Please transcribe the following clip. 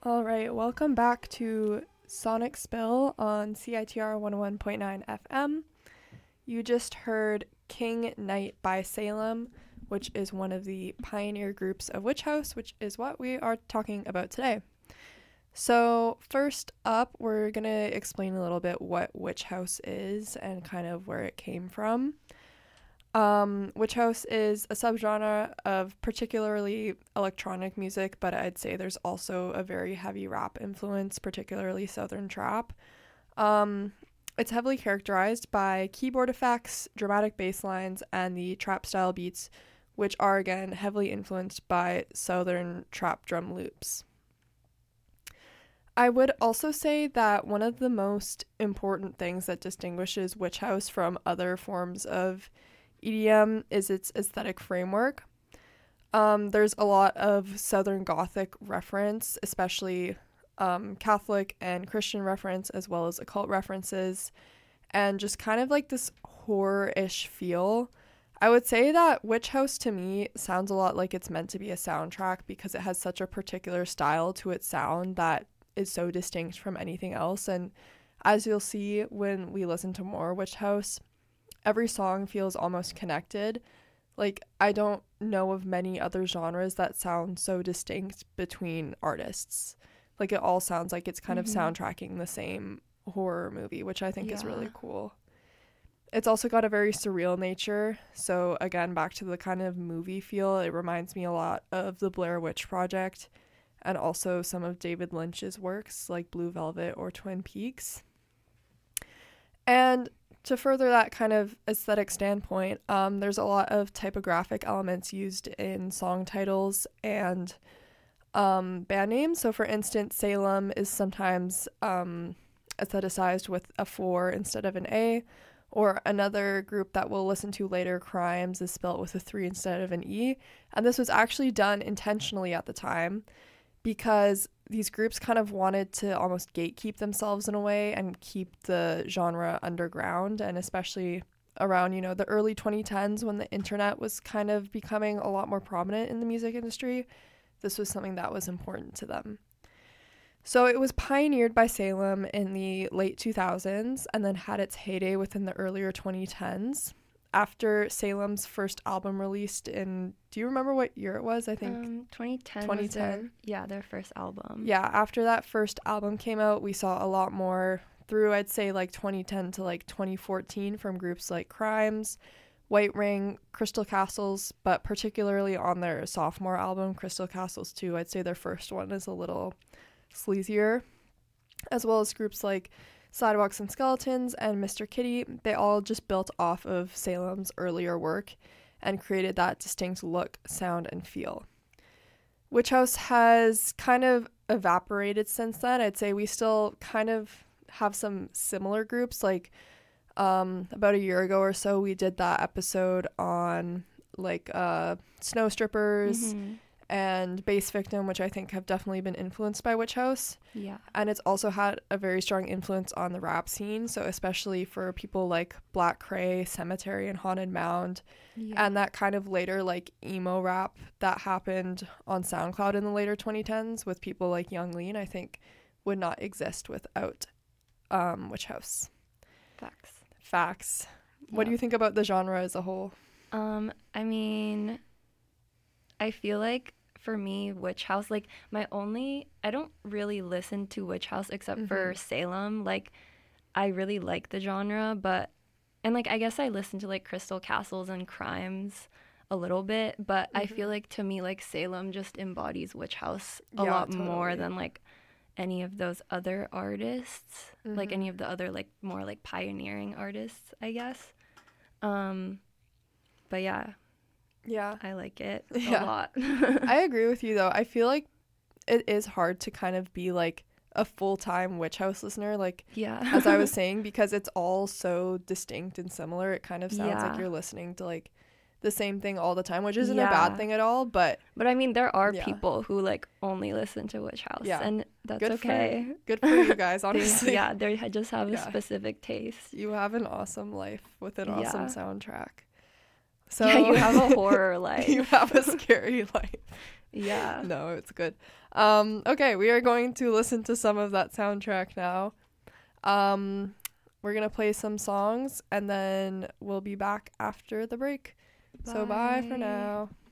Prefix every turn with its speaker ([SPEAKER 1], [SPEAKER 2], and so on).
[SPEAKER 1] All right, welcome back to Sonic Spill on CITR 101.9 FM. You just heard King Knight by Salem, which is one of the pioneer groups of Witch House, which is what we are talking about today. So first up, we're going to explain a little bit what Witch House is and kind of where it came from. Witch House is a subgenre of particularly electronic music, but I'd say there's also a very heavy rap influence, particularly Southern trap. It's heavily characterized by keyboard effects, dramatic bass lines, and the trap style beats, which are again heavily influenced by Southern trap drum loops. I would also say that one of the most important things that distinguishes Witch House from other forms of EDM is its aesthetic framework. There's a lot of Southern Gothic reference, especially Catholic and Christian reference, as well as occult references, and just kind of like this horror-ish feel. I would say that Witch House to me sounds a lot like it's meant to be a soundtrack because it has such a particular style to its sound that is so distinct from anything else. And as you'll see when we listen to more Witch House, every song feels almost connected. Like, I don't know of many other genres that sound so distinct between artists. Like, it all sounds like it's kind of soundtracking the same horror movie, which I think is really cool. It's also got a very surreal nature. So, again, back to the kind of movie feel, it reminds me a lot of the Blair Witch Project and also some of David Lynch's works like Blue Velvet or Twin Peaks. And to further that kind of aesthetic standpoint, there's a lot of typographic elements used in song titles and band names. So for instance, Salem is sometimes aestheticized with a 4 instead of an A, or another group that we'll listen to later, Crimes, is spelled with a 3 instead of an E. And this was actually done intentionally at the time because these groups kind of wanted to almost gatekeep themselves in a way and keep the genre underground, and especially around, the early 2010s when the internet was kind of becoming a lot more prominent in the music industry. This was something that was important to them. So it was pioneered by Salem in the late 2000s and then had its heyday within the earlier 2010s. After Salem's first album released in, do you remember what year it was? I think
[SPEAKER 2] 2010 was their first album.
[SPEAKER 1] Yeah, after that first album came out, we saw a lot more through, I'd say, like 2010 to like 2014 from groups like Crimes, White Ring, Crystal Castles, but particularly on their sophomore album, Crystal Castles 2, I'd say their first one is a little sleazier, as well as groups like Sidewalks and Skeletons and Mr. Kitty. They all just built off of Salem's earlier work and created that distinct look, sound, and feel. Witch House has kind of evaporated since then. I'd say we still kind of have some similar groups. Like about a year ago or so, we did that episode on like Snow Strippers and Bass Victim, which I think have definitely been influenced by Witch House.
[SPEAKER 2] Yeah.
[SPEAKER 1] And it's also had a very strong influence on the rap scene. So especially for people like Black Cray, Cemetery, and Haunted Mound. Yeah. And that kind of later like emo rap that happened on SoundCloud in the later 2010s with people like Young Lean, I think would not exist without Witch House. Facts. What do you think about the genre as a whole?
[SPEAKER 2] I mean, I feel like for me, Witch House, like I don't really listen to Witch House except for Salem. Like, I really like the genre, and like, I guess I listen to like Crystal Castles and Crimes a little bit, but I feel like to me, like Salem just embodies Witch House a lot more than like any of those other artists, like any of the other like more like pioneering artists, I guess. But yeah, I like it a lot.
[SPEAKER 1] I agree with you though. I feel like it is hard to kind of be like a full-time Witch House listener, like as I was saying, because it's all so distinct and similar. It kind of sounds like you're listening to like the same thing all the time, which isn't a bad thing at all, but
[SPEAKER 2] I mean, there are people who like only listen to Witch House, and that's okay.
[SPEAKER 1] Good for you guys, honestly.
[SPEAKER 2] They just have a specific taste.
[SPEAKER 1] You have an awesome life with an awesome soundtrack. So
[SPEAKER 2] you have a horror life.
[SPEAKER 1] You have a scary life.
[SPEAKER 2] Yeah.
[SPEAKER 1] No, it's good. Okay, we are going to listen to some of that soundtrack now. We're gonna play some songs and then we'll be back after the break. So bye for
[SPEAKER 2] Bye.
[SPEAKER 1] now.